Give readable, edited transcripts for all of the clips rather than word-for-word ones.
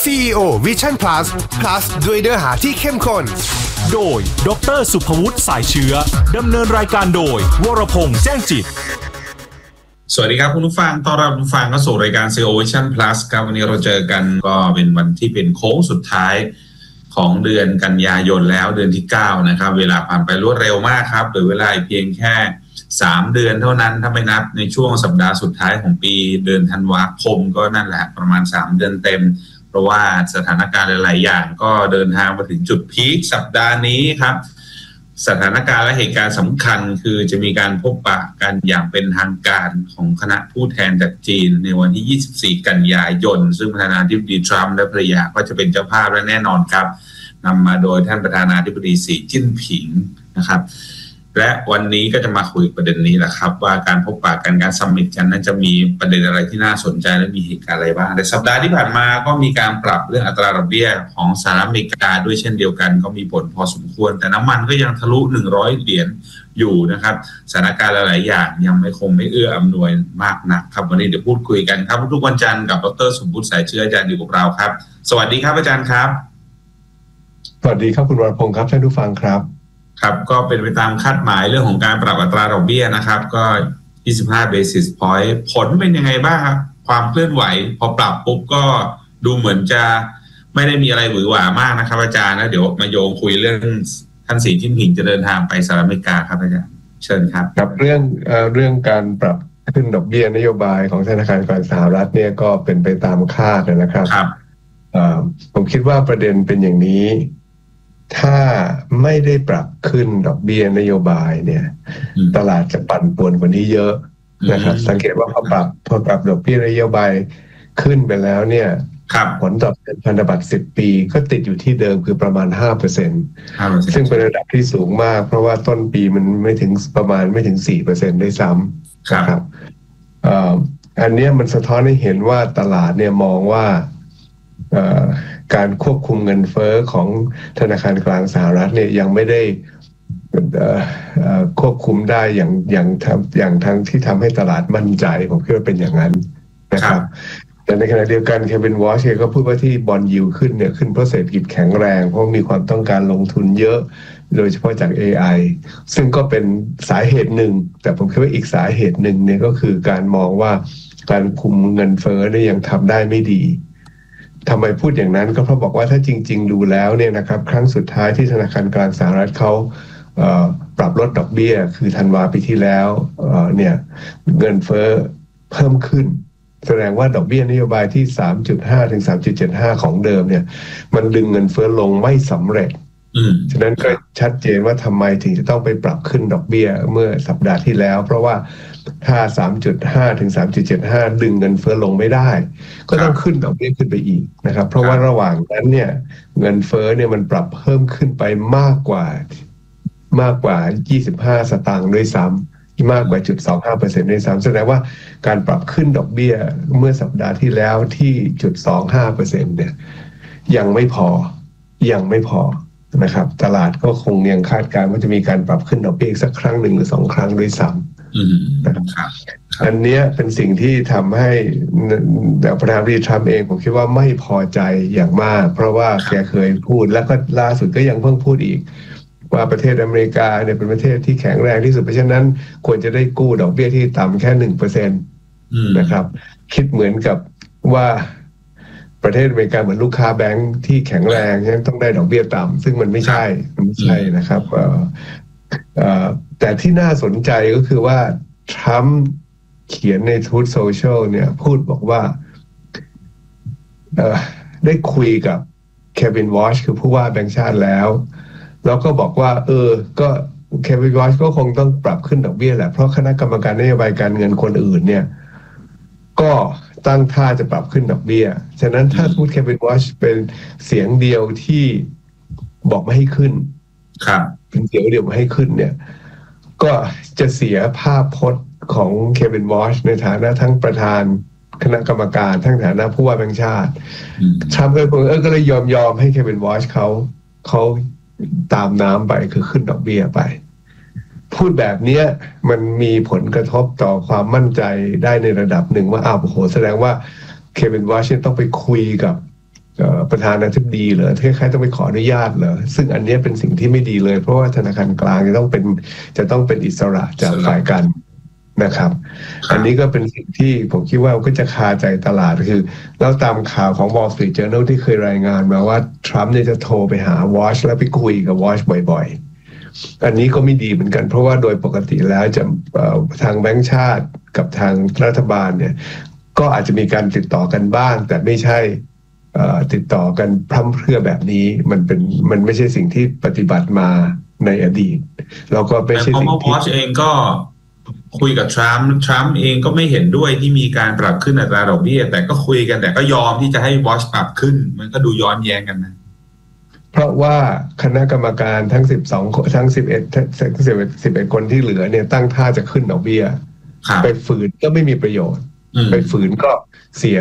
CEO Vision Plus ด้วยเนื้อหาที่เข้มข้นโดยดร.สุภวุฒิสายเชื้อดำเนินรายการโดยวรพงษ์แจ้งจิตสวัสดีครับคุณผู้ฟังต้อนรับผู้ฟังเข้าสู่รายการ CEO Vision Plus ครับวันนี้เราเจอกันก็เป็นวันที่เป็นโค้งสุดท้ายของเดือนกันยายนแล้วเดือนที่9นะครับเวลาผ่านไปรวดเร็วมากครับเหลือเวลาเพียงแค่3เดือนเท่านั้นถ้าไม่นับในช่วงสัปดาห์สุดท้ายของปีเดือนธันวาคมก็นั่นแหละประมาณ3เดือนเต็มเพราะว่าสถานการณ์หลายๆอย่างก็เดินทางมาถึงจุดพีคสัปดาห์นี้ครับสถานการณ์และเหตุการณ์สำคัญคือจะมีการพบปะกันอย่างเป็นทางการของคณะผู้แทนจากจีนในวันที่24กันยายนซึ่งประธานาธิบดีทรัมป์และภรรยาก็จะเป็นเจ้าภาพและแน่นอนครับนำมาโดยท่านประธานาธิบดีสีจิ้นผิงนะครับและวันนี้ก็จะมาคุยประเด็นนี้แหละครับว่าการพบปะกันการซัมมิตกันนั้นจะมีประเด็นอะไรที่น่าสนใจและมีเหตุการณ์อะไรบ้างในสัปดาห์ที่ผ่านมาก็มีการปรับเรื่องอัตราดอกเบี้ยของสหรัฐอเมริกาด้วยเช่นเดียวกันก็มีผลพอสมควรแต่น้ำมันก็ยังทะลุ100เหรียญอยู่นะครับสถานการณ์หลายๆอย่างยังไม่เอื้ออำนวยมากนักครับวันนี้เดี๋ยวพูดคุยกันครับทุกวันจันทร์กับดร.สุภวุฒิสายเชื้ออาจารย์อยู่กับเราครับสวัสดีครับอาจารย์ครับสวัสดีครับคุณวรพงศ์ครับท่านผู้ฟังครับครับก็เป็นไปตามคาดหมายเรื่องของการปรับอัตราดอกเบี้ยนะครับก็25 basis point ผลเป็นยังไงบ้างครับความเคลื่อนไหวพอปรับปุ๊บก็ดูเหมือนจะไม่ได้มีอะไรหวือหวามากนะครับอาจารย์นะเดี๋ยวมาโยงคุยเรื่องท่านสีจิ้นผิงจะเดินทางไปสหรัฐอเมริกาครับอาจารย์เชิญครับครับเรื่องการปรับขึ้นดอกเบี้ยนโยบายของธนาคารกลางสหรัฐเนี่ยก็เป็นไปตามคาดนะครับผมคิดว่าประเด็นเป็นอย่างนี้ถ้าไม่ได้ปรับขึ้นดอกเบี้ยนโยบายเนี่ยตลาดจะปั่นป่วนกว่านี้เยอะนะครับสังเกตว่าพอปรับดอกเบี้ยนโยบายขึ้นไปแล้วเนี่ยผลตอบแทนพันธบัตร10 ปีก็ติดอยู่ที่เดิมคือประมาณ 5% ซึ่งเป็นระดับที่สูงมากเพราะว่าต้นปีมันไม่ถึง 4% ด้วยซ้ำครับอันนี้มันสะท้อนให้เห็นว่าตลาดเนี่ยมองว่าการควบคุมเงินเฟ้อของธนาคารกลางสหรัฐเนี่ยยังไม่ได้ควบคุมได้อย่างทั้งที่ทำให้ตลาดมั่นใจผมคิดว่าเป็นอย่างนั้นนะครับแต่ในขณะเดียวกันเควินวอชก็พูดว่าที่บอนด์ยิลด์ขึ้นเนี่ยขึ้นเพราะเศรษฐกิจแข็งแรงเพราะมีความต้องการลงทุนเยอะโดยเฉพาะจาก AI ซึ่งก็เป็นสาเหตุหนึ่งแต่ผมคิดว่าอีกสาเหตุหนึ่งเนี่ยก็คือการมองว่าการคุมเงินเฟ้อเนี่ยยังทำได้ไม่ดีทำไมพูดอย่างนั้นก็เพราะบอกว่าถ้าจริงๆดูแล้วเนี่ยนะครับครั้งสุดท้ายที่ธนาคารกลางสหรัฐเขาปรับลดดอกเบี้ยคือธันวาปีที่แล้วเนี่ยเงินเฟ้อเพิ่มขึ้นแสดงว่าดอกเบี้ยนโยบายที่ 3.5 ถึง 3.75 ของเดิมเนี่ยมันดึงเงินเฟ้อลงไม่สำเร็จฉะนั้นก็ชัดเจนว่าทำไมถึงจะต้องไปปรับขึ้นดอกเบี้ยเมื่อสัปดาห์ที่แล้วเพราะว่าถ้า 3.5 ถึง 3.75 ดึงเงินเฟ้อลงไม่ได้ก็ต้องขึ้นดอกเบี้ยขึ้นไปอีกนะครับเพราะว่าระหว่างนั้นเนี่ยเงินเฟ้อเนี่ยมันปรับเพิ่มขึ้นไปมากกว่า25 สตางค์ด้วยซ้ำมากกว่า 0.25% ด้วยซ้ำแสดงว่าการปรับขึ้นดอกเบี้ยเมื่อสัปดาห์ที่แล้วที่ 0.25% เนี่ยยังไม่พอนะครับตลาดก็คงยังคาดการณ์ว่าจะมีการปรับขึ้นดอกเบี้ยสักครั้งหนึ่งหรือ2 ครั้งด้วยซ้ำนะครับอันนี้เป็นสิ่งที่ทำให้ประธานาธิบดีทรัมป์เองผมคิดว่าไม่พอใจอย่างมากเพราะว่าแกเคยพูดแล้วก็ล่าสุดก็ยังเพิ่งพูดอีกว่าประเทศอเมริกาเนี่ยเป็นประเทศที่แข็งแรงที่สุดเพราะฉะนั้นควรจะได้กู้ดอกเบี้ยที่ต่ำแค่ 1% นะครับคิดเหมือนกับว่าประเทศอเมริกาเหมือนลูกค้าแบงค์ที่แข็งแรงฉะนั้นต้องได้ดอกเบี้ยต่ำซึ่งมันไม่ใช่นะครับแต่ที่น่าสนใจก็คือว่าทรัมป์เขียนใน Truth Social เนี่ยพูดบอกว่าได้คุยกับเควินวอชคือผู้ว่าแบงก์ชาติแล้วก็บอกว่าก็เควินวอชก็คงต้องปรับขึ้นดอกเบี้ยแหละเพราะคณะกรรมการนโยบายการเงินคนอื่นเนี่ยก็ตั้งท่าจะปรับขึ้นดอกเบี้ยฉะนั้นถ้าพูดเควินวอชเป็นเสียงเดียวที่บอกไม่ให้ขึ้นเป็นเสียงเดียวไม่ให้ขึ้นเนี่ยก็จะเสียภาพพจน์ของเควินวอชในฐานะทั้งประธานคณะกรรมการทั้งฐานะผู้ว่าแบงก์ชาติทรัมป์ก็เลยยอมให้เควินวอชเขาตามน้ำไปคือขึ้นดอกเบี้ยไปพูดแบบนี้มันมีผลกระทบต่อความมั่นใจได้ในระดับหนึ่งว่าโอ้โหแสดงว่าเควินวอชต้องไปคุยกับประธานาธิบดีเหรอคล้ายๆต้องไปขออนุญาตเหรอซึ่งอันนี้เป็นสิ่งที่ไม่ดีเลยเพราะว่าธนาคารกลางจะต้องเป็นอิสระจากฝ่ายการนะครับอันนี้ก็เป็นสิ่งที่ผมคิดว่าก็จะคาใจตลาดคือแล้วตามข่าวของ Wall Street Journal ที่เคยรายงานมาว่าทรัมป์เนี่ยจะโทรไปหาวอชแล้วไปคุยกับวอชบ่อยๆอันนี้ก็ไม่ดีเหมือนกันเพราะว่าโดยปกติแล้วจะทางแบงก์ชาติกับทางรัฐบาลเนี่ยก็อาจจะมีการติดต่อกันบ้างแต่ไม่ใช่ติดต่อกันพร่ำเพรื่อแบบนี้มันไม่ใช่สิ่งที่ปฏิบัติมาในอดีตแล้วก็ไม่ใช่สิ่งที่วอชเองก็คุยกับทรัมป์เองก็ไม่เห็นด้วยที่มีการปรับขึ้นอัตราดอกเบี้ยแต่ก็คุยกันแต่ก็ยอมที่จะให้วอชปรับขึ้นมันก็ดูย้อนแย้งกันนะเพราะว่าคณะกรรมการทั้ง12ทั้ง11คนที่เหลือเนี่ยตั้งท่าจะขึ้นดอกเบี้ยไปฝืนก็ไม่มีประโยชน์ไปฝืนก็เสีย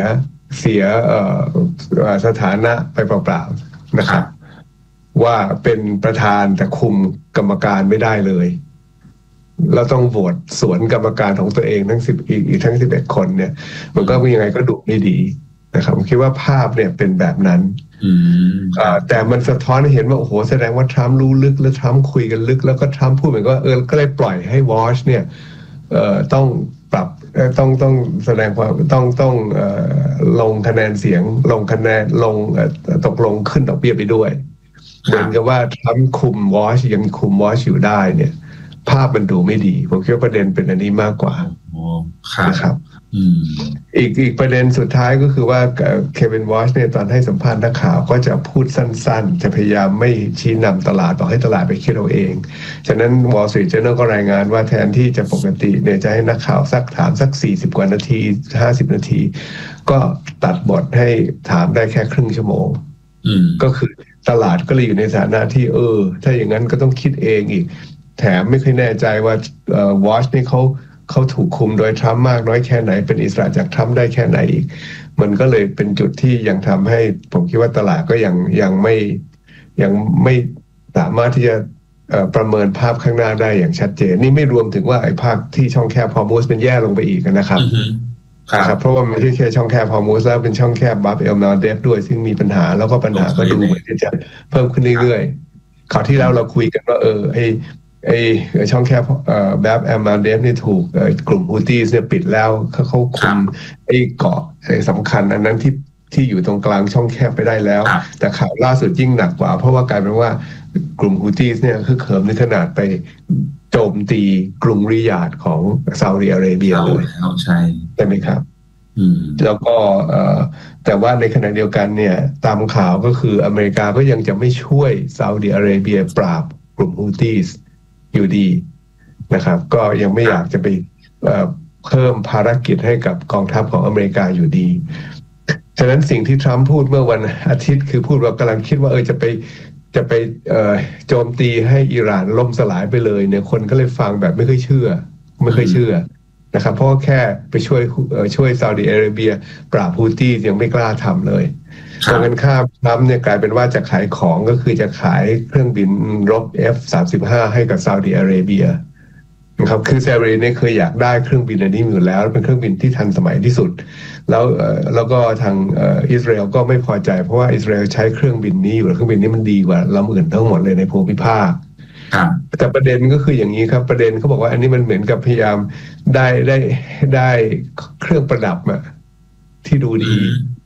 สถานะไปเปล่าๆนะครับว่าเป็นประธานแต่คุมกรรมการไม่ได้เลยเราต้องโหวตสวนกรรมการของตัวเองทั้งทั้ง11คนเนี่ยมันก็ยังไงก็ดูไม่ดีนะครับผมคิดว่าภาพเนี่ยเป็นแบบนั้นแต่มันสะท้อนให้เห็นว่าโอ้โหแสดงว่าทรัมป์รู้ลึกแล้วทรัมป์คุยกันลึกแล้วก็ทรัมป์พูดเหมือนว่าก็เลยปล่อยให้วอชเนี่ยต้องปรับต้องแสดงความต้องลงคะแนนเสียงลงคะแนนตกลงขึ้นดอกเบี้ยไปด้วยเหมือนกับว่าทรัมป์คุมวอชยังคุมวอชอยู่ได้เนี่ยภาพมันดูไม่ดีผมคิดว่าประเด็นเป็นอันนี้มากกว่านะครับอีกประเด็นสุดท้ายก็คือว่าเควินวอชเนี่ยตอนให้สัมภาษณ์นักข่าวก็จะพูดสั้นๆจะพยายามไม่ชี้นำตลาดบอกให้ตลาดไปคิดเอาเองฉะนั้น Wall Street Journal ก็รายงานว่าแทนที่จะปกติเนี่ยจะให้นักข่าวถามสัก40กว่านาที50นาทีก็ตัดบทให้ถามได้แค่ครึ่งชั่วโมงก็คือตลาดก็เลยอยู่ในสถานะที่ถ้าอย่างนั้นก็ต้องคิดเองอีกแถมไม่เคยแน่ใจว่าวอชนี่เขาถูกคุมโดยทรัมป์มากน้อยแค่ไหนเป็นอิสระจากทรัมป์ได้แค่ไหนอีกมันก็เลยเป็นจุดที่ยังทำให้ผมคิดว่าตลาดก็ยังไม่สามารถที่จะประเมินภาพข้างหน้าได้อย่างชัดเจนนี่ไม่รวมถึงว่าไอ้ภาคที่ช่องแคบฮอร์มูสเป็นแย่ลงไปอีกนะครับเพราะว่าไม่ใช่แค่ช่องแคบฮอร์มูสแล้วเป็นช่องแคบบัฟเอลมาเดฟด้วยซึ่งมีปัญหาแล้วก็ปัญหาก็ดูเหมือนที่จะเพิ่มขึ้นเรื่อยๆคราวที่แล้วเราคุยกันว่าไอ้ช่องแคบแบบแอมมาเดฟนี่ถูกกลุ่มฮูตี้เนี่ยปิดแล้วเขาคุมไอ้เกาะสำคัญอันนั้นที่อยู่ตรงกลางช่องแคบไปได้แล้วแต่ข่าวล่าสุดยิ่งหนักกว่าเพราะว่ากลายเป็นว่ากลุ่มฮูตี้เนี่ยคือเขิมในขนาดไปโจมตีกรุงริยาดของซาอุดิอาระเบียเลยใช่ไหมครับแล้วก็แต่ว่าในขณะเดียวกันเนี่ยตามข่าวก็คืออเมริกาก็ยังจะไม่ช่วยซาอุดิอาระเบียปราบกลุ่มฮูตี้อยู่ดีนะครับก็ยังไม่อยากจะไปเพิ่มภารกิจให้กับกองทัพของอเมริกาอยู่ดีฉะนั้นสิ่งที่ทรัมป์พูดเมื่อวันอาทิตย์คือพูดว่ากำลังคิดว่าจะไปโจมตีให้อิหร่านล่มสลายไปเลยเนี่ยคนก็เลยฟังแบบไม่เคยเชื่อนะครับเพราะแค่ไปช่วยซาอุดิอาระเบียปราบฮูตี้ยังไม่กล้าทำเลยตรงกันข้ามทรัมป์เนี่ยกลายเป็นว่าจะขายของก็คือจะขายเครื่องบินรบ F-35 ให้กับซาอุดิอาระเบียนะครับคือซาอุดิอาระเบียเคยอยากได้เครื่องบินอันนี้อยู่แล้วเป็นเครื่องบินที่ทันสมัยที่สุดแล้วก็ทางอิสราเอลก็ไม่พอใจเพราะว่าอิสราเอลใช้เครื่องบินนี้อยู่เครื่องบินนี้มันดีกว่าลำอื่นทั้งหมดเลยในภูมิภาคแต่ประเด็นก็คืออย่างนี้ครับประเด็นเขาบอกว่าอันนี้มันเหมือนกับพยายามได้เครื่องประดับที่ดูดี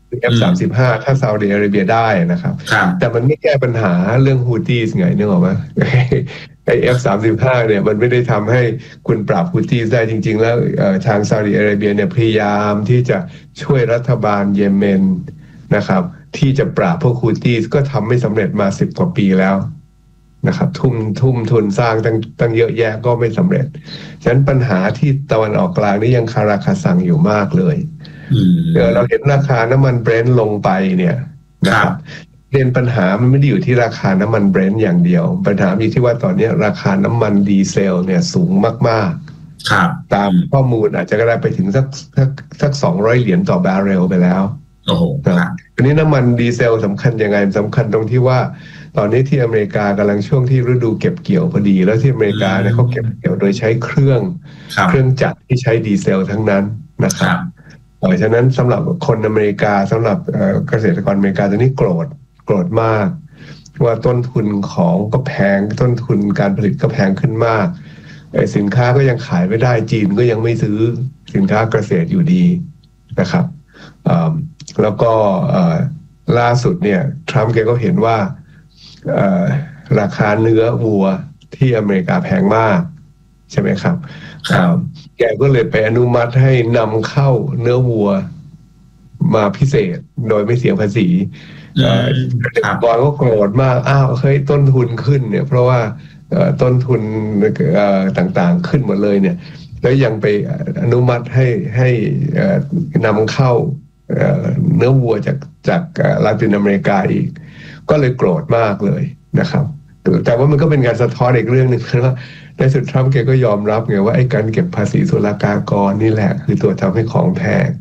F-35 ถ้าซาอุดิอาระเบียได้นะครับแต่มันไม่แก้ปัญหาเรื่องฮูตี้ไงนึกออกไหมไอ้ F-35 เนี่ยมันไม่ได้ทำให้คุณปราบฮูตี้ได้จริงๆแล้วทางซาอุดิอาระเบียเนี่ยพยายามที่จะช่วยรัฐบาลเยเมนนะครับที่จะปราบพวกฮูตี้ก็ทำไม่สำเร็จมา10กว่าปีแล้วนะครับทุ่มทุนสร้างตั้งเยอะแยะก็ไม่สำเร็จฉะนั้นปัญหาที่ตะวันออกกลางนี่ยังคาราคาซังอยู่มากเลยเราเห็นราคาน้ำมันเบรนท์ลงไปเนี่ยนะครับเรียนปัญหามันไม่ได้อยู่ที่ราคาน้ำมันเบรนท์อย่างเดียวปัญหาอยู่ที่ว่าตอนนี้ราคาน้ำมันดีเซลเนี่ยสูงมากๆตามข้อมูลอาจจะได้ไปถึงสัก$200ต่อบาร์เรลไปแล้วอันนี้น้ำมันดีเซลสำคัญยังไงสำคัญตรงที่ว่าตอนนี้ที่อเมริกากำลังช่วงที่ฤดูเก็บเกี่ยวพอดีแล้วที่อเมริกาเนี่ยเขาเก็บเกี่ยวโดยใช้เครื่องจักรที่ใช้ดีเซลทั้งนั้นนะครับฉะนั้นสำหรับคนอเมริกาสำหรับเกษตรกรอเมริกาตอนนี้โกรธมากว่าต้นทุนของก็แพงต้นทุนการผลิตก็แพงขึ้นมากสินค้าก็ยังขายไม่ได้จีนก็ยังไม่ซื้อสินค้าเกษตรอยู่ดีนะครับแล้วก็ล่าสุดเนี่ยทรัมป์แกก็เห็นว่าราคาเนื้อวัวที่อเมริกาแพงมากใช่ไหมครับแกก็เลยไปอนุมัติให้นำเข้าเนื้อวัวมาพิเศษโดยไม่เสียภาษีบอยก็โกรธมากเฮ้ยต้นทุนขึ้นเนี่ยเพราะว่าต้นทุนต่างๆขึ้นหมดเลยเนี่ยแล้วยังไปอนุมัติให้นำเข้าเนื้อวัวจากลาตินอเมริกาอีกก็เลยโกรธมากเลยนะครับแต่ว่ามันก็เป็นการสะท้อนอีกเรื่องหนึ่งว่าในสุดทรัมป์แกก็ยอมรับไงว่าไอ้การเก็บภาษีศุลกากรนี่แหละคือตัวทำให้ของแพง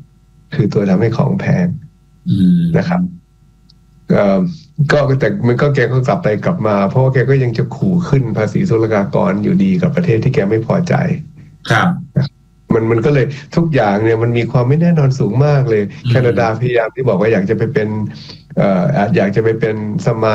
นะครับก็แต่มันก็แกก็กลับไปกลับมาเพราะว่าแกก็ยังจะขู่ขึ้นภาษีศุลกากรอยู่ดีกับประเทศที่แกไม่พอใจครับมันก็เลยทุกอย่างเนี่ยมันมีความไม่แน่นอนสูงมากเลยแคนาดาพยายามที่บอกว่าอยากจะไปเป็นสมา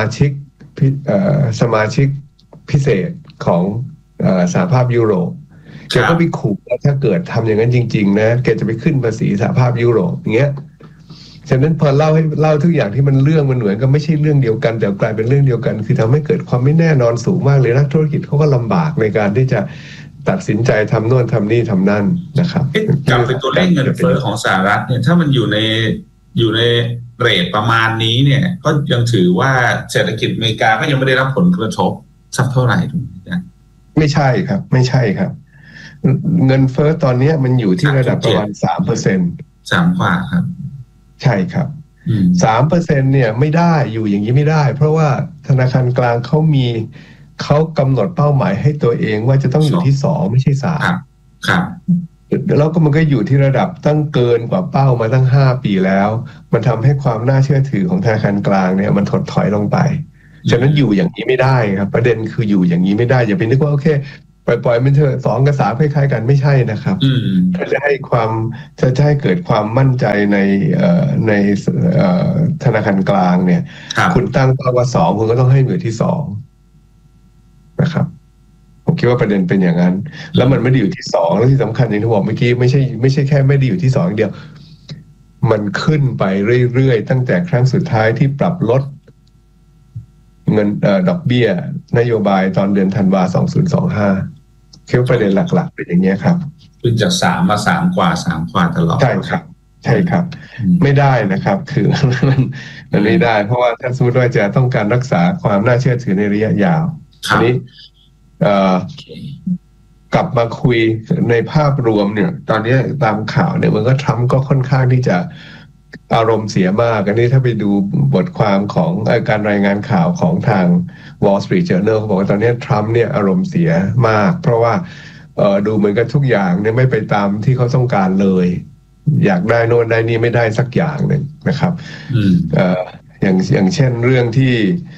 ชิกพิเศษของสหภาพยุโรปแกก็ไปขู่ว่าถ้าเกิดทำอย่างนั้นจริงๆนะแกจะไปขึ้นภาษีสหภาพยุโรปอย่างเงี้ยฉะนั้นพอเล่าทุกอย่างที่มันเหมือนก็ไม่ใช่เรื่องเดียวกันแต่กลายเป็นเรื่องเดียวกันคือทำให้เกิดความไม่แน่นอนสูงมากเลยนักธุรกิจเขาก็ลำบากในการที่จะตัดสินใจทำโน่นทำนี่ทำนั่นนะครับกลับไปตัวเลขเงินเฟ้อของสหรัฐเนี่ยถ้ามันอยู่ในเรทประมาณนี้เนี่ยก็ยังถือว่าเศรษฐกิจอเมริกาก็ยังไม่ได้รับผลกระทบสักเท่าไหร่ถูกไหมจ๊ะไม่ใช่ครับเงินเฟ้อตอนนี้มันอยู่ที่ระดับประมาณ 3% 3 กว่าครับใช่ครับ 3% เนี่ยไม่ได้อยู่อย่างนี้ไม่ได้เพราะว่าธนาคารกลางเขากำหนดเป้าหมายให้ตัวเองว่าจะต้องอยู่ที่2ไม่ใช่3 ครับแล้วก็มันก็อยู่ที่ระดับตั้งเกินกว่าเป้ามาตั้ง5 ปีแล้วมันทำให้ความน่าเชื่อถือของธนาคารกลางเนี่ยมันถดถอยลงไปฉะนั้นอยู่อย่างนี้ไม่ได้ครับประเด็นคืออยู่อย่างนี้ไม่ได้อย่าไปนึกว่าโอเคปล่อยมันเถอะ2 กับ 3คล้ายๆกันไม่ใช่นะครับถ้าจะให้เกิดความมั่นใจในธนาคารกลางเนี่ยคุณตั้งเป้าว่า2คุณก็ต้องให้อยู่ที่2นะครับผมคิดว่าประเด็นเป็นอย่างนั้นแล้วมันไม่ได้อยู่ที่2แล้วที่สำคัญอย่างที่บอกเมื่อกี้ไม่ใช่แค่ไม่ได้อยู่ที่2อย่างเดียวมันขึ้นไปเรื่อยๆตั้งแต่ครั้งสุดท้ายที่ปรับลดเงินดอกเบี้ยนโยบายตอนเดือนธันวาคม2025คือประเด็นหลักๆเป็นอย่างนี้ครับขึ้นจาก3มา3 กว่าตลอดใช่ครับไม่ได้นะครับคือมันไม่ได้เพราะว่าถ้าสมมติว่าจะต้องการรักษาความน่าเชื่อถือในระยะยาวอันนี้กลับมาคุยในภาพรวมเนี่ยตอนนี้ตามข่าวเนี่ยมันก็ทรัมป์ก็ค่อนข้างที่จะอารมณ์เสียมากอันนี้ถ้าไปดูบทความของการรายงานข่าวของทาง Wall Street Journal เขาบอกว่าตอนนี้ทรัมป์เนี่ยอารมณ์เสียมากเพราะว่าดูเหมือนกันทุกอย่างเนี่ยไม่ไปตามที่เขาต้องการเลยอยากได้โน่นได้นี่ไม่ได้สักอย่างหนึ่งนะครับอย่างเช่นเรื่องที่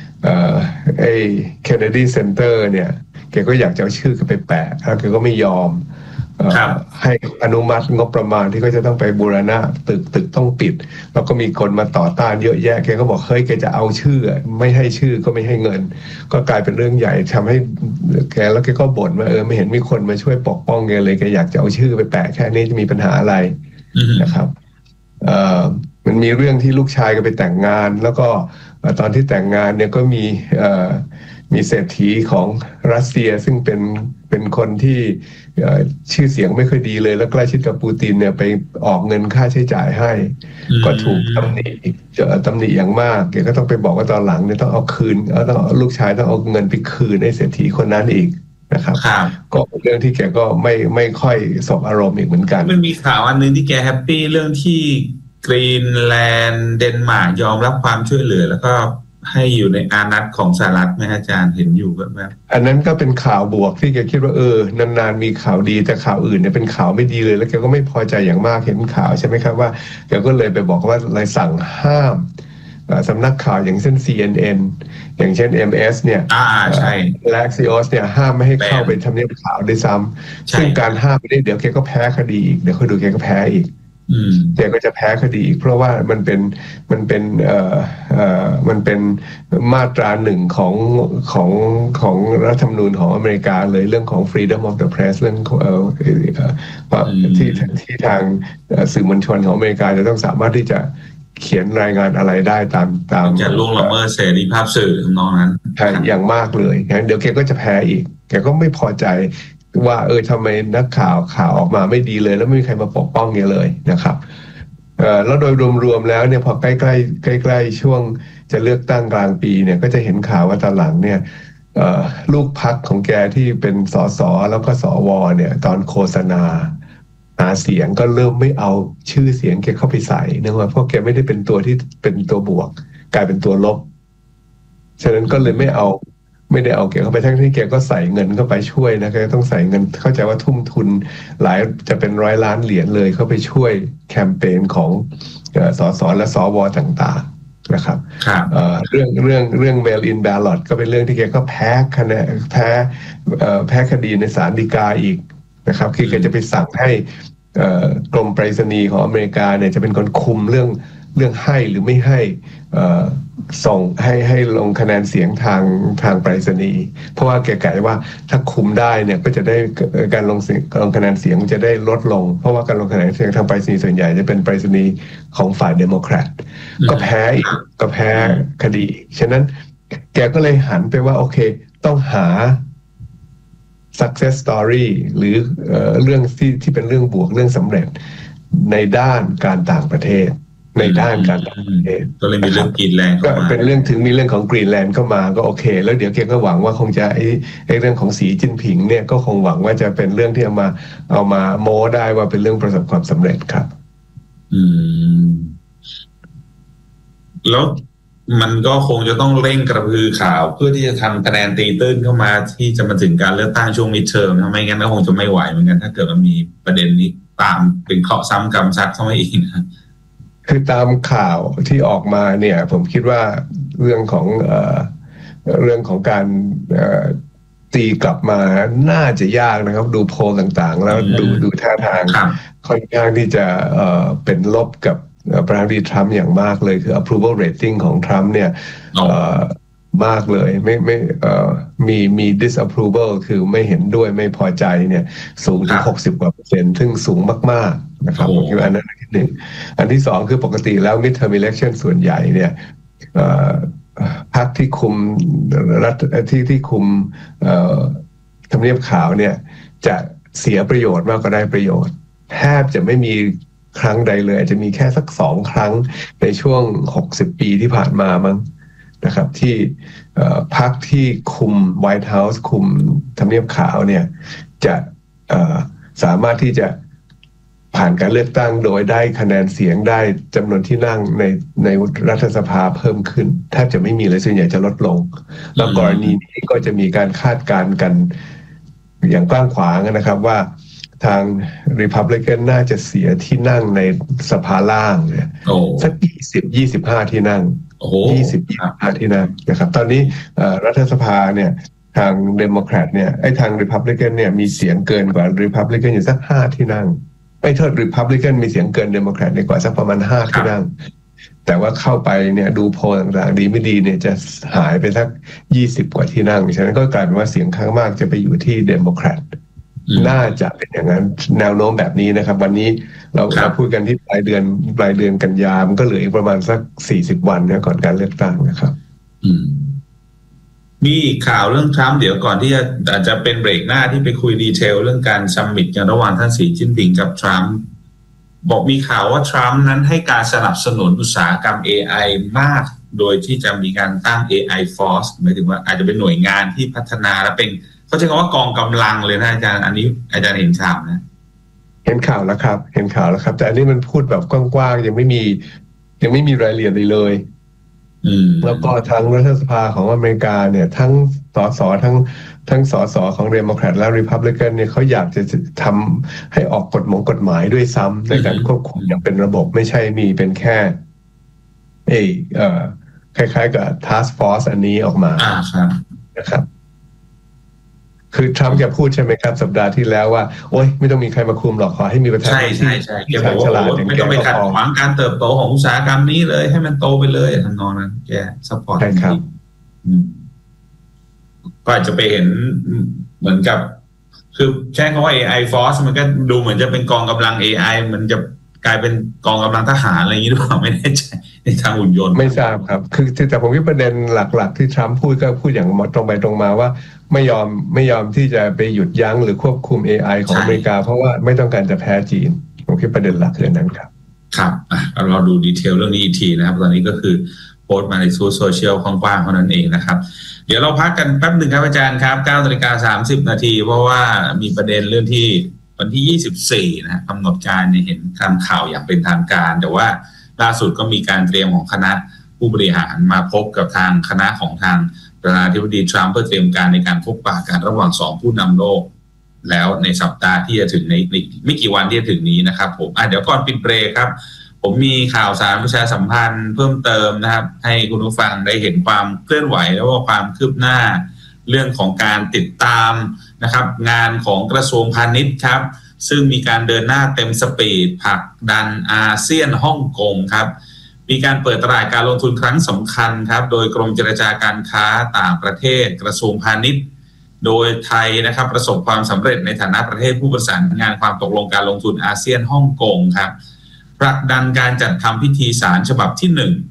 Kennedy Center เนี่ยแกก็อยากจะเอาชื่อไปแปะแล้วแกก็ไม่ยอมให้อนุมัติงบประมาณที่ก็จะต้องไปบูรณะตึกต้องปิดแล้วก็มีคนมาต่อต้านเยอะแยะแกก็บอกเฮ้ยแกจะเอาชื่อไม่ให้ชื่อก็ไม่ให้เงินก็กลายเป็นเรื่องใหญ่ทำให้แกแล้วแกก็บ่นว่าไม่เห็นมีคนมาช่วยปกป้องแกเลยแกอยากจะเอาชื่อไปแปะแค่นี้จะมีปัญหาอะไรนะครับมันมีเรื่องที่ลูกชายก็ไปแต่งงานแล้วก็ตอนที่แต่งงานเนี่ยก็มีเศรษฐีของรัสเซียซึ่งเป็นคนที่ชื่อเสียงไม่ค่อยดีเลยแล้วใกล้ชิดกับปูตินเนี่ยไปออกเงินค่าใช้จ่ายให้ก็ถูกตำหนิอย่างมากแกก็ต้องไปบอกว่าตอนหลังเนี่ยต้องเอาคืนต้องลูกชายต้องเอาเงินไปคืนให้เศรษฐีคนนั้นอีกนะครับก็เป็นเรื่องที่แกก็ไม่ค่อยสบอารมณ์อีกเหมือนกันมันมีข่าวอันนึงที่แกแฮปปี้เรื่องที่กรีนแลนด์เดนมาร์กยอมรับความช่วยเหลือแล้วก็ให้อยู่ในอานัตของสหรัฐไหมอาจารย์เห็นอยู่แบบอันนั้นก็เป็นข่าวบวกที่แกคิดว่านานๆมีข่าวดีแต่ข่าวอื่นเนี่ยเป็นข่าวไม่ดีเลยแล้วแกก็ไม่พอใจอย่างมากเห็นข่าวใช่ไหมครับว่าแกก็เลยไปบอกว่าอะไรสั่งห้ามสำนักข่าวอย่างเช่น CNN อย่างเช่น MS เนี่ยใช่และ Axios เนี่ยห้ามไม่ให้เข้าไปทำเนียบข่าวด้วยซ้ำซึ่งการห้ามไปนี่เดี๋ยวแกก็แพ้คดีอีกเดี๋ยวค่อยดูแกก็แพ้อีกแกก็จะแพ้คดีอีกเพราะว่ามันเป็นมาตราหนึ่งของรัฐธรรมนูญของอเมริกาเลยเรื่องของ freedom of the press เรื่องที่ทางสื่อมวลชนของอเมริกาจะต้องสามารถที่จะเขียนรายงานอะไรได้ตามจะล่วงละเมิดเสรีภาพสื่อน้องนั้นอย่างมากเลยงั้นเดี๋ยวแกก็จะแพ้อีกแกก็ไม่พอใจว่าทำไมนักข่าวออกมาไม่ดีเลยแล้วไม่มีใครมาปกป้องแกเลยนะครับแล้วโดยรวมๆแล้วเนี่ยพอใกล้ช่วงจะเลือกตั้งกลางปีเนี่ยก็จะเห็นข่าวว่าตอนหลังเนี่ยลูกพรรคของแกที่เป็นสสแล้วก็สวเนี่ยตอนโฆษณาหาเสียงก็เริ่มไม่เอาชื่อเสียงแกเข้าไปใส่เนื่องว่าเพราะแกไม่ได้เป็นตัวที่เป็นตัวบวกกลายเป็นตัวลบฉะนั้นก็เลยไม่ได้เอาแกเข้าไปทั้งที่แกก็ใส่เงินเข้าไปช่วยนะแกต้องใส่เงินเข้าใจว่าทุ่มทุนหลายจะเป็น100 ล้านเหรียญเลยเข้าไปช่วยแคมเปญของสสและสวต่างๆนะครับเรื่อง mail in ballot ก็เป็นเรื่องที่แกก็แพ้คดีในศาลฎีกาอีกนะครับคือแกจะไปสั่งให้กรมไปรษณีย์ของอเมริกาเนี่ยจะเป็นคนคุมเรื่องให้หรือไม่ให้ส่งให้ลงคะแนนเสียงทางไปรษณีย์เพราะว่าแกกะว่าถ้าคุมได้เนี่ยก็จะได้การลงคะแนนเสียงจะได้ลดลงเพราะว่าการลงคะแนนเสียงทางไปรษณีย์ส่วนใหญ่จะเป็นไปรษณีย์ของฝ่ายเดโมแครตก็แพ้คดีฉะนั้นแกก็เลยหันไปว่าโอเคต้องหาsuccess story หรือเรื่องที่เป็นเรื่องบวกเรื่องสำเร็จในด้านการต่างประเทศก็เลยมีเรื่องกรีนแลนด์ก็เป็นเรื่องถึงมีเรื่องของกรีนแลนด์เข้ามาก็โอเคแล้วเดี๋ยวแกก็หวังว่าคงจะไอ้เรื่องของสีจิ้นผิงเนี่ยก็คงหวังว่าจะเป็นเรื่องที่เอามาโม้ได้ว่าเป็นเรื่องประสบความสำเร็จครับแล้วมันก็คงจะต้องเร่งกระพือข่าวเพื่อที่จะทำคะแนนตีตื้นเข้ามาที่จะมาถึงการเลือกตั้งช่วงมิดเทอมถ้าไม่งั้นก็คงจะไม่ไหวเหมือนกันถ้าเกิดมันมีประเด็นนี้ตามเป็นเคราะห์ซ้ำกรรมซัดเข้ามาอีกนะคือตามข่าวที่ออกมาเนี่ยผมคิดว่าเรื่องของการตีกลับมาน่าจะยากนะครับดูโพลต่างๆแล้วดูท่าทางค่อนข้างที่จะเป็นลบกับประธานาธิบดีทรัมป์อย่างมากเลยคือ approval rating ของทรัมป์เนี่ยมากเลยไม่มี disapproval คือไม่เห็นด้วยไม่พอใจเนี่ยสูงถึง60%ซึ่งสูงมากๆนะครับผมคิดว่าอันนั้นที่หนึ่งอันที่สองคือปกติแล้ว midterm election ส่วนใหญ่เนี่ยพรรคที่คุมรัฐที่คุมทำเนียบขาวเนี่ยจะเสียประโยชน์มากกว่าได้ประโยชน์แทบจะไม่มีครั้งใดเลยอาจจะมีแค่สัก2 ครั้งในช่วง60 ปีที่ผ่านมามั้งนะครับที่พรรคที่คุม White House คุมทำเนียบขาวเนี่ยจะสามารถที่จะผ่านการเลือกตั้งโดยได้คะแนนเสียงได้จำนวนที่นั่งในรัฐสภาเพิ่มขึ้นแทบจะไม่มีเลยส่วนใหญ่จะลดลงแล้วกรณีนี้ก็จะมีการคาดการณ์กันอย่างกว้างขวางนะครับว่าทาง Republican น่าจะเสียที่นั่งในสภาล่างเนี่ยสัก20-25 ที่นั่ง20-25 ที่นั่งนะครับตอนนี้รัฐสภาเนี่ยทาง Democrat เนี่ยทาง Republican เนี่ยมีเสียงเกินกว่า Republican อยู่สัก5 ที่นั่งRepublican มีเสียงเกิน Democrat ในกว่าสักประมาณ5 ที่นั่งแต่ว่าเข้าไปเนี่ยดูโพลต่างๆดีไม่ดีเนี่ยจะหายไปสัก20 กว่าที่นั่งฉะนั้นก็กลายเป็นว่าเสียงข้างมากจะไปอยู่ที่ Democratน่าจะเป็นอย่างนั้นแนวโน้มแบบนี้นะครับวันนี้เราพูดกันที่ปลายเดือนกันยายนมันก็เหลืออีกประมาณสัก40 วันนะก่อนการเลือกตั้งนะครับมีข่าวเรื่องทรัมป์เดี๋ยวก่อนที่อาจจะเป็นเบรกหน้าที่ไปคุยดีเทลเรื่องการซัมมิตกันระหว่างท่านสีจิ้นผิงกับทรัมป์บอกมีข่าวว่าทรัมป์นั้นให้การสนับสนุนอุตสาหกรรม AI มากโดยที่จะมีการตั้ง AI Force หมายถึงว่าอาจจะเป็นหน่วยงานที่พัฒนาและเป็นเขาใช้คำว่ากองกำลังเลยนะอาจารย์อันนี้อาจารย์เห็นข่าวนะเห็นข่าวแล้วครับแต่อันนี้มันพูดแบบกว้างๆยังไม่มีรายละเอียดเลยแล้วก็ทางรัฐสภาของอเมริกาเนี่ยทั้งสสทั้งสสของเดโมแครตและรีพับลิกันเนี่ยเขาอยากจะทำให้ออกกฎหมายด้วยซ้ำในการควบคุมอย่างเป็นระบบไม่ใช่มีเป็นแค่คล้ายๆกับ Task Force อันนี้ออกมานะครับคือทรัมป์แกพูดใช่ไหมครับสัปดาห์ที่แล้วว่าโอ๊ยไม่ต้องมีใครมาคุมหรอกขอให้มีประธานาธิบดีที่ฉลาดไม่ต้องไปขัดขวางการเติบโตของอุตสาหกรรมนี้เลยให้มันโตไปเลยทำนองนั้นแกซัพพอร์ตก็อาจจะไปเห็นเหมือนกับคือใช้คำว่า AI Force มันก็ดูเหมือนจะเป็นกองกำลัง AI มันจะกลายเป็นกองกำลังทหารอะไรอย่างนี้หรือเปล่าไม่แน่ใจในทางหุ่นยนต์ไม่ทราบครับคือแต่ผมคิดประเด็นหลักๆที่ทรัมป์พูดก็พูดอย่างตรงไปตรงมาว่าไม่ยอมที่จะไปหยุดยั้งหรือควบคุม AI ของอเมริกาเพราะว่าไม่ต้องการจะแพ้จีนผมคิดประเด็นหลักคือนั้นครับครับเราดูดีเทลเรื่องนี้อีกทีนะครับตอนนี้ก็คือโพสต์มาในโซเชียลกว้างๆเท่านั้นเองนะครับเดี๋ยวเราพักกันแป๊บหนึ่งครับอาจารย์ครับ 9:30 น.เพราะว่ามีประเด็นเรื่องที่วันที่24นะกำหนดการเห็นทำข่าวอย่างเป็นทางการแต่ว่าล่าสุดก็มีการเตรียมของคณะผู้บริหารมาพบกับทางคณะของทางประธานาธิบดีทรัมป์เพื่อเตรียมการในการพบปะกันระหว่าง2ผู้นำโลกแล้วในสัปดาห์ที่จะถึงในไม่กี่วันที่จะถึงนี้นะครับผมเดี๋ยวก่อนปิดเบรกครับผมมีข่าวสารประชาสัมพันธ์เพิ่มเติมนะครับให้คุณผู้ฟังได้เห็นความเคลื่อนไหวแล้วก็ความคืบหน้าเรื่องของการติดตามนะครับงานของกระทรวงพาณิชย์ครับซึ่งมีการเดินหน้าเต็มสปีดผลักดันอาเซียนฮ่องกงครับมีการเปิดตลาดการลงทุนครั้งสำคัญครับโดยกรมเจรจาการค้าต่างประเทศกระทรวงพาณิชย์โดยไทยนะครับประสบความสำเร็จในฐานะประเทศผู้ประสานงานความตกลงการลงทุนอาเซียนฮ่องกงครับผลักดันการจัดทำพิธีสารฉบับที่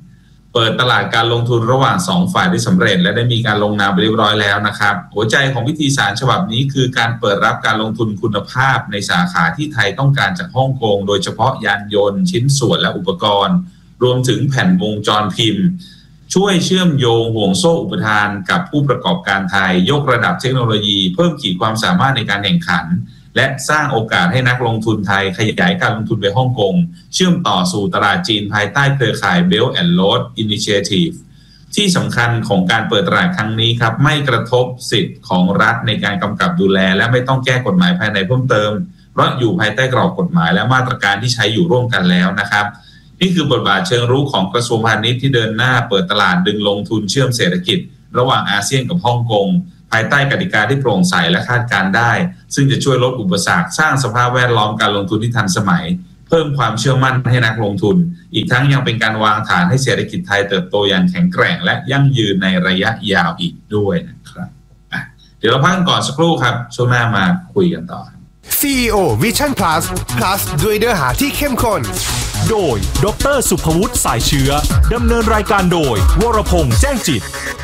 1เปิดตลาดการลงทุนระหว่าง2ฝ่ายได้สำเร็จและได้มีการลงนามเรียบร้อยแล้วนะครับหัวใจของพิธีสารฉบับนี้คือการเปิดรับการลงทุนคุณภาพในสาขาที่ไทยต้องการจากฮ่องกงโดยเฉพาะยานยนต์ชิ้นส่วนและอุปกรณ์รวมถึงแผ่นวงจรพิมพ์ช่วยเชื่อมโยงห่วงโซ่อุปทานกับผู้ประกอบการไทยยกระดับเทคโนโลยีเพิ่มขีดความสามารถในการแข่งขันและสร้างโอกาสให้นักลงทุนไทยขยายการลงทุนไปฮ่องกงเชื่อมต่อสู่ตลาดจีนภายใต้เครือข่าย Belt and Road Initiative ที่สำคัญของการเปิดตลาดครั้งนี้ครับไม่กระทบสิทธิ์ของรัฐในการกำกับดูแลและไม่ต้องแก้กฎหมายภายในเพิ่มเติมเพราะอยู่ภายใต้กรอบกฎหมายและมาตรการที่ใช้อยู่ร่วมกันแล้วนะครับนี่คือบทบาทเชิงรุกของกระทรวงพาณิชย์ที่เดินหน้าเปิดตลาดดึงลงทุนเชื่อมเศรษฐกิจระหว่างอาเซียนกับฮ่องกงภายใต้กติกาที่โปร่งใสและคาดการได้ซึ่งจะช่วยลดอุปสรรคสร้างสภาพแวดล้อมการลงทุนที่ทันสมัยเพิ่มความเชื่อมั่นให้นักลงทุนอีกทั้งยังเป็นการวางฐานให้เศรษฐกิจไทยเติบโตอย่างแข็งแกร่งและยั่งยืนในระยะยาวอีกด้วยนะครับเดี๋ยวเราพักก่อนสักครู่ครับช่วงหน้ามาคุยกันต่อ CEO Vision Plus ด้วยเนื้อหาที่เข้มข้นโดยดร.สุภวุฒิสายเชื้อดำเนินรายการโดยวรพงษ์แจ้งจิต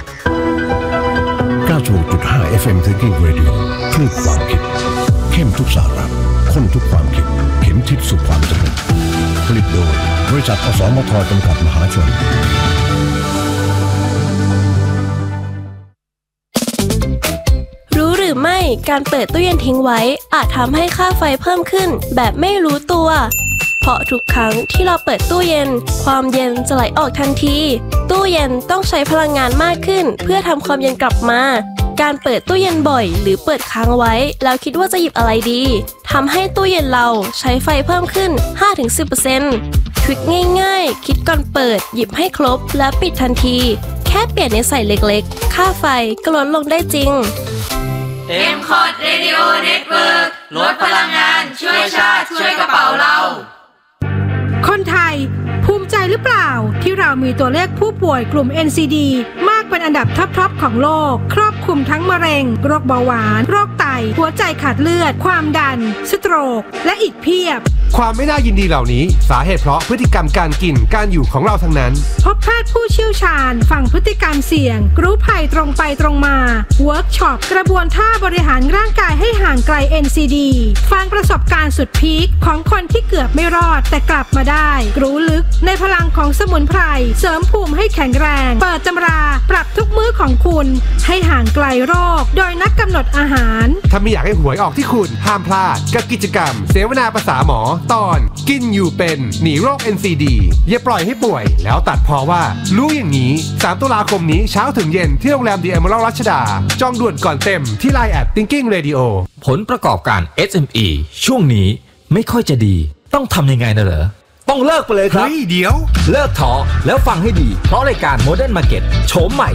90.5 FM Thinking Radio คลื่นความคิดเข้มทุกสาระข้นทุกความคิดเข็มทิศสู่ความสำเร็จผลิตโดยบริษัทอสมทจำกัดมหาชนรู้หรือไม่การเปิดตู้เย็นทิ้งไว้อาจทำให้ค่าไฟเพิ่มขึ้นแบบไม่รู้ตัวเพราะทุกครั้งที่เราเปิดตู้เย็นความเย็นจะไหลออกทันทีตู้เย็นต้องใช้พลังงานมากขึ้นเพื่อทำความเย็นกลับมาการเปิดตู้เย็นบ่อยหรือเปิดค้างไว้แล้วคิดว่าจะหยิบอะไรดีทำให้ตู้เย็นเราใช้ไฟเพิ่มขึ้น 5-10% ทริคง่ายๆคิดก่อนเปิดหยิบให้ครบและปิดทันทีแค่เปลี่ยนนิสัยเล็กๆค่าไฟก็ลดลงได้จริง M-Code Radio Network ลดพลังงานช่วยชาติช่วยกระเป๋าเราคนไทยภูมิใจหรือเปล่าที่เรามีตัวเลขผู้ป่วยกลุ่ม NCD มากเป็นอันดับท็อปของโลกครอบคลุมทั้งมะเร็งโรคเบาหวานโรคไตหัวใจขาดเลือดความดันสโตรกและอีกเพียบความไม่น่ายินดีเหล่านี้สาเหตุเพราะพฤติกรรมการกินการอยู่ของเราทั้งนั้นพบแพทย์ผู้เชี่ยวชาญฟังพฤติกรรมเสี่ยงรู้ภัยตรงไปตรงมาเวิร์กช็อปกระบวนท่าบริหารร่างกายให้ห่างไกล NCD ฟังประสบการณ์สุดพีคของคนที่เกือบไม่รอดแต่กลับมาได้รู้ลึกในพลังของสมุนไพรเสริมภูมิให้แข็งแรงเปิดตำราปรับทุกมื้อของคุณให้ห่างไกลโรคโดยนักกำหนดอาหารถ้าไม่อยากให้หวยออกที่คุณห้ามพลาดกับกิจกรรมเสวนาภาษาหมอตอนกินอยู่เป็นหนีโรค NCD อย่าปล่อยให้ป่วยแล้วตัดพอว่ารู้อย่างนี้3 ตุลาคมนี้เช้าถึงเย็นที่โรงแรม The Emerald รัชดาจองด่วนก่อนเต็มที่ Line @Thinking Radio ผลประกอบการ SME ช่วงนี้ไม่ค่อยจะดีต้องทำยังไงนะเหรอต้องเลิกไปเลยครับเฮ้ยเดี๋ยวเลิกท้อแล้วฟังให้ดีเพราะรายการ Modern Market โฉมใหม่